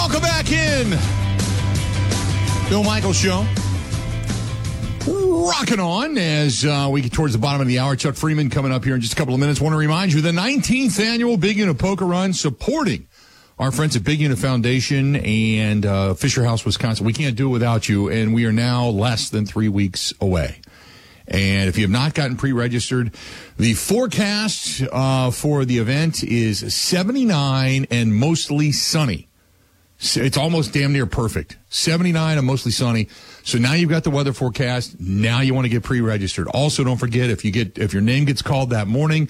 Welcome back in. Bill Michaels Show. Rocking on as we get towards the bottom of the hour. Chuck Freeman coming up here in just a couple of minutes. Want to remind you, the 19th annual Big Unit Poker Run supporting our friends at Big Unit Foundation and Fisher House, Wisconsin. We can't do it without you, and we are now less than 3 weeks away. And if you have not gotten pre-registered, the forecast for the event is 79 and mostly sunny. It's almost damn near perfect. 79 and mostly sunny. So now you've got the weather forecast. Now you want to get pre-registered. Also, don't forget, if your name gets called that morning,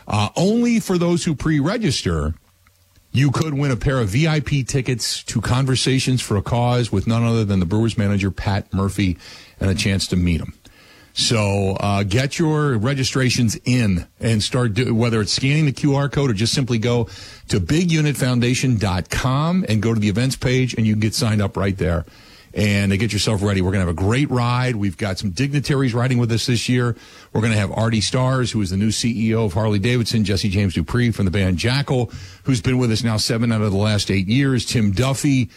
only for those who pre-register, you could win a pair of VIP tickets to Conversations for a Cause with none other than the Brewers manager, Pat Murphy, and a chance to meet him. So get your registrations in and start, whether it's scanning the QR code or just simply go to bigunitfoundation.com and go to the events page, and you can get signed up right there and get yourself ready. We're going to have a great ride. We've got some dignitaries riding with us this year. We're going to have Artie Starrs, who is the new CEO of Harley-Davidson, Jesse James Dupree from the band Jackal, who's been with us now 7 out of the last 8 years, Tim Duffy,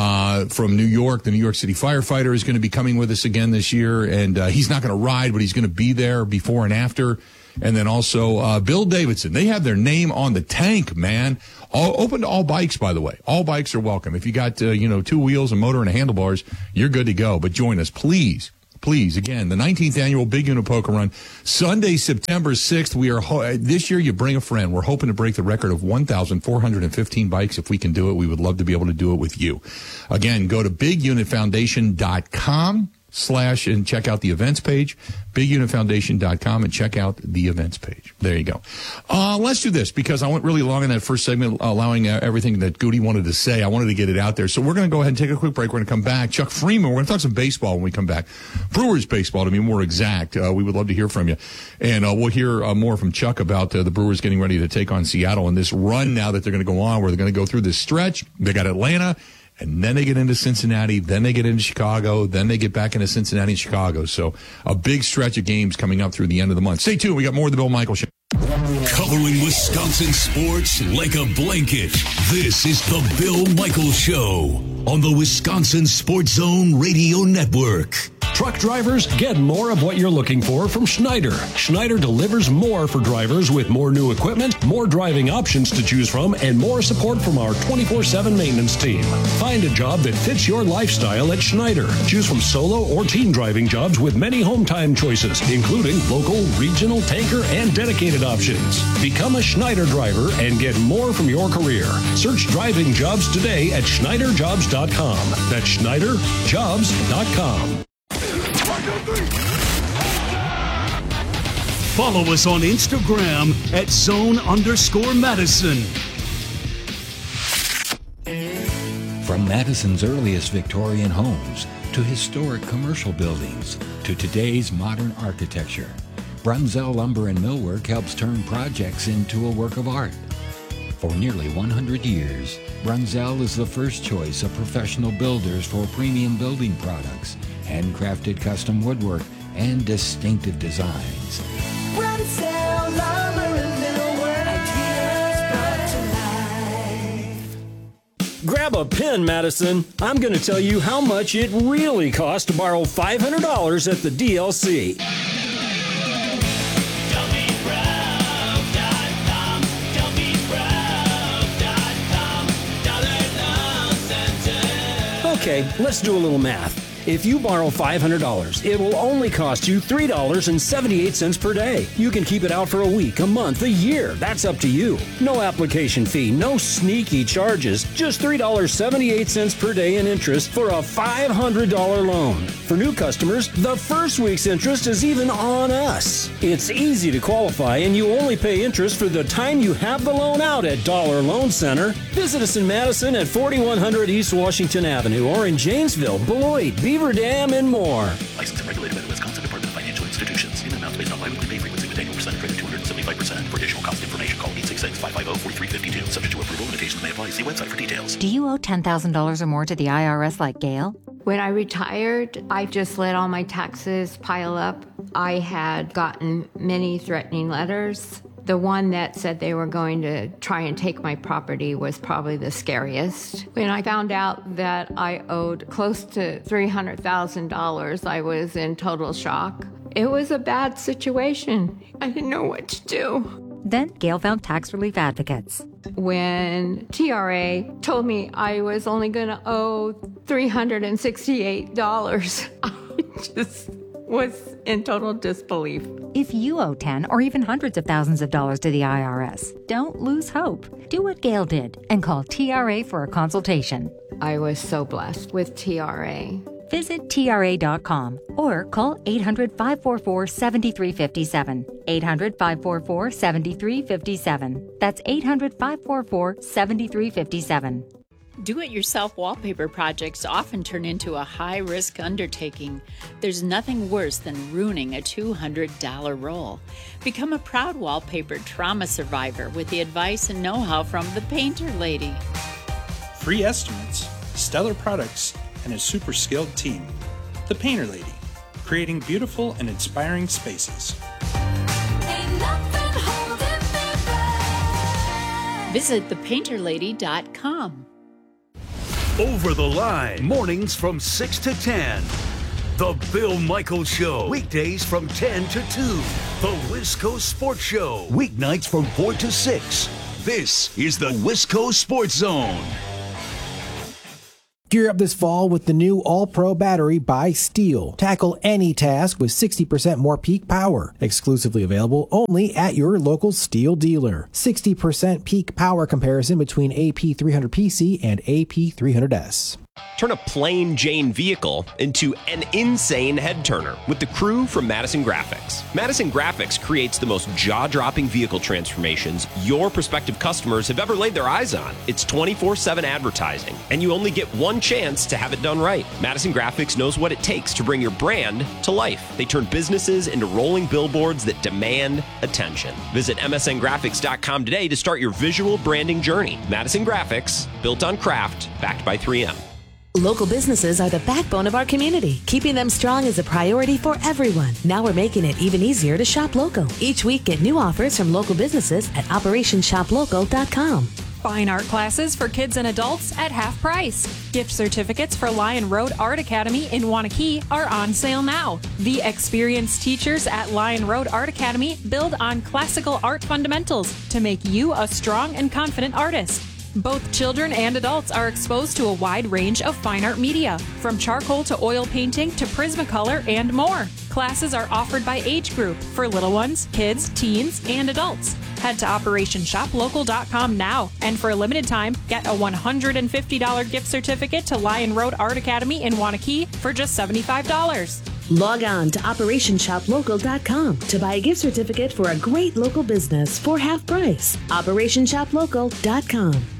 from New York, the New York City firefighter, is going to be coming with us again this year, and he's not going to ride, but he's going to be there before and after. And then also Bill Davidson. They have their name on the tank, man. Open to all bikes, by the way. All bikes are welcome. If you got 2 wheels, a motor, and a handlebars, you're good to go. But join us, please. Please, again, the 19th annual Big Unit Poker Run, Sunday, September 6th. We are this year, you bring a friend. We're hoping to break the record of 1,415 bikes. If we can do it, we would love to be able to do it with you. Again, go to bigunitfoundation.com and check out the events page, bigunitfoundation.com, and check out the events page. There you go. Let's do this, because I went really long in that first segment, allowing everything that Goody wanted to say. I wanted to get it out there. So we're going to go ahead and take a quick break. We're going to come back. Chuck Freeman, we're going to talk some baseball when we come back. Brewers baseball, to be more exact. We would love to hear from you. And we'll hear more from Chuck about the Brewers getting ready to take on Seattle and this run now that they're going to go on, where they're going to go through this stretch. They got Atlanta, and then they get into Cincinnati, then they get into Chicago, then they get back into Cincinnati and Chicago. So a big stretch of games coming up through the end of the month. Stay tuned. We got more of the Bill Michaels Show. Covering Wisconsin sports like a blanket. This is the Bill Michaels Show on the Wisconsin Sports Zone Radio Network. Truck drivers, get more of what you're looking for from Schneider. Schneider delivers more for drivers with more new equipment, more driving options to choose from, and more support from our 24/7 maintenance team. Find a job that fits your lifestyle at Schneider. Choose from solo or team driving jobs with many home time choices, including local, regional, tanker, and dedicated options. Become a Schneider driver and get more from your career. Search driving jobs today at SchneiderJobs.com. That's SchneiderJobs.com. Follow us on Instagram at zone_Madison. From Madison's earliest Victorian homes to historic commercial buildings to today's modern architecture, Brunzell Lumber and Millwork helps turn projects into a work of art. For nearly 100 years, Brunzell is the first choice of professional builders for premium building products, handcrafted custom woodwork, and distinctive designs. Brunzell Lumber and Millwork, ideas brought to life. Grab a pen, Madison. I'm going to tell you how much it really costs to borrow $500 at the DLC. Okay, let's do a little math. If you borrow $500, it will only cost you $3.78 per day. You can keep it out for a week, a month, a year. That's up to you. No application fee, no sneaky charges. Just $3.78 per day in interest for a $500 loan. For new customers, the first week's interest is even on us. It's easy to qualify, and you only pay interest for the time you have the loan out at Dollar Loan Center. Visit us in Madison at 4100 East Washington Avenue or in Janesville, Beloit, Beaver Dam, and more. Licensed and regulated by the Wisconsin Department of Financial Institutions. Payment amounts based on biweekly pay frequency with annual percentage rate of 275%. For additional cost information, call 866-550-4352. Subject to approval, limitations may apply. See website for details. Do you owe $10,000 or more to the IRS like Gail? When I retired, I just let all my taxes pile up. I had gotten many threatening letters. The one that said they were going to try and take my property was probably the scariest. When I found out that I owed close to $300,000, I was in total shock. It was a bad situation. I didn't know what to do. Then Gail found tax relief advocates. When TRA told me I was only going to owe $368, I just was in total disbelief. If you owe 10 or even hundreds of thousands of dollars to the IRS, don't lose hope. Do what Gail did and call TRA for a consultation. I was so blessed with TRA. Visit TRA.com or call 800-544-7357. 800-544-7357. That's 800-544-7357. Do-it-yourself wallpaper projects often turn into a high-risk undertaking. There's nothing worse than ruining a $200 roll. Become a proud wallpaper trauma survivor with the advice and know-how from the Painter Lady. Free estimates, stellar products, and a super skilled team. The Painter Lady, creating beautiful and inspiring spaces. Visit thepainterlady.com. Over the Line, mornings from 6 to 10. The Bill Michaels Show, weekdays from 10 to 2. The Wisco Sports Show, weeknights from 4 to 6. This is the Wisco Sports Zone. Gear up this fall with the new All-Pro battery by Steel. Tackle any task with 60% more peak power. Exclusively available only at your local Steel dealer. 60% peak power comparison between AP300PC and AP300S. Turn a plain Jane vehicle into an insane head turner with the crew from Madison Graphics. Madison Graphics creates the most jaw-dropping vehicle transformations your prospective customers have ever laid their eyes on. It's 24/7 advertising, and you only get one chance to have it done right. Madison Graphics knows what it takes to bring your brand to life. They turn businesses into rolling billboards that demand attention. Visit msngraphics.com today to start your visual branding journey. Madison Graphics, built on craft, backed by 3M. Local businesses are the backbone of our community. Keeping them strong is a priority for everyone. Now we're making it even easier to shop local. Each week, get new offers from local businesses at OperationShopLocal.com. Fine art classes for kids and adults at half price. Gift certificates for Lion Road Art Academy in Wanakee are on sale now. The experienced teachers at Lion Road Art Academy build on classical art fundamentals to make you a strong and confident artist. Both children and adults are exposed to a wide range of fine art media, from charcoal to oil painting to Prismacolor and more. Classes are offered by age group for little ones, kids, teens, and adults. Head to OperationShopLocal.com now, and for a limited time, get a $150 gift certificate to Lion Road Art Academy in Wanakee for just $75. Log on to OperationShopLocal.com to buy a gift certificate for a great local business for half price. OperationShopLocal.com.